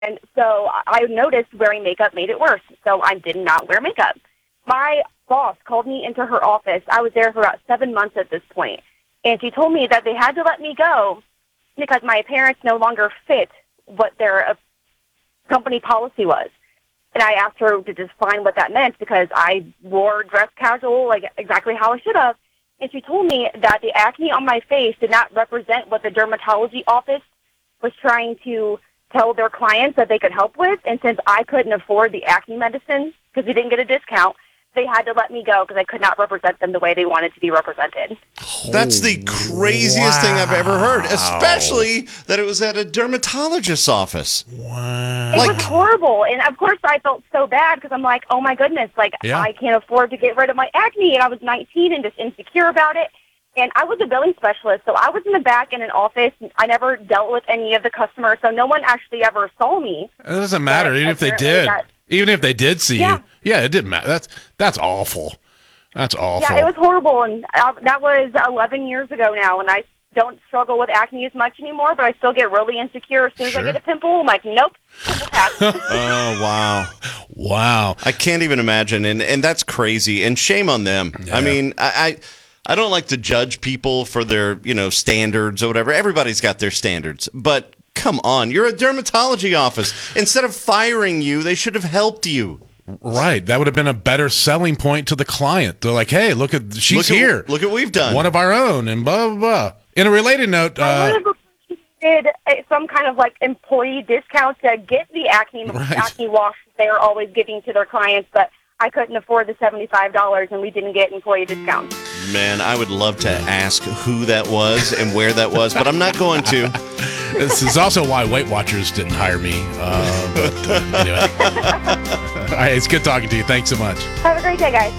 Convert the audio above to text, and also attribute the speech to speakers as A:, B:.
A: And so I noticed wearing makeup made it worse. So I did not wear makeup. My boss called me into her office. I was there for about 7 months at this point. And she told me that they had to let me go because my appearance no longer fit what their company policy was. And I asked her to define what that meant because I wore dress casual, like exactly how I should have. And she told me that the acne on my face did not represent what the dermatology office was trying to tell their clients that they could help with. And since I couldn't afford the acne medicine because we didn't get a discount, they had to let me go because I could not represent them the way they wanted to be represented.
B: That's the craziest thing I've ever heard, especially that it was at a dermatologist's office.
C: Wow.
A: It was horrible. And, of course, I felt so bad because I'm like, oh, my goodness, like, I can't afford to get rid of my acne. And I was 19 and just insecure about it. And I was a billing specialist, so I was in the back in an office. I never dealt with any of the customers, so no one actually ever saw me.
C: It doesn't matter, even if they did. Even if they did see you. Yeah, it didn't matter. That's awful. That's awful.
A: Yeah, it was horrible. And that was 11 years ago now, and I don't struggle with acne as much anymore, but I still get really insecure as soon as I get a pimple. I'm like, nope, pimple pass.
B: Oh, wow.
C: Wow.
B: I can't even imagine, and that's crazy, and shame on them. Yeah. I mean, I don't like to judge people for their, standards or whatever. Everybody's got their standards, but come on, you're a dermatology office. Instead of firing you, they should have helped you.
C: Right. That would have been a better selling point to the client. They're like, hey, she's here.
B: Look at what we've done.
C: One of our own, and blah, blah, blah. In a related note,
A: I would have appreciated some kind of employee discount to get the acne wash they're always giving to their clients, but I couldn't afford the $75 and we didn't get employee discounts.
B: Man, I would love to ask who that was and where that was, but I'm not going to.
C: This is also why Weight Watchers didn't hire me. Anyway. All right, it's good talking to you. Thanks so much.
A: Have a great day, guys.